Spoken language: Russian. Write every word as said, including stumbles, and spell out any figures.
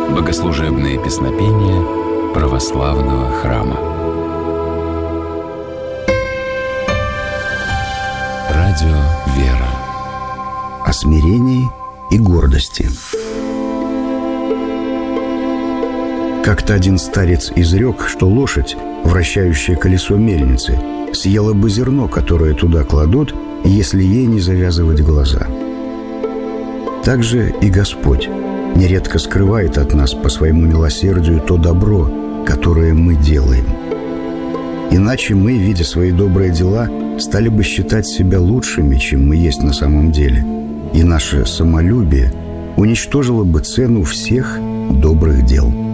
Богослужебные песнопения православного храма. Радио «Вера» о смирении и гордости. Как-то один старец изрек, что лошадь, вращающая колесо мельницы, съела бы зерно, которое туда кладут, если ей не завязывать глаза. Так же и Господь нередко скрывает от нас по своему милосердию то добро, которое мы делаем. Иначе мы, видя свои добрые дела, стали бы считать себя лучшими, чем мы есть на самом деле, и наше самолюбие уничтожило бы цену всех добрых дел.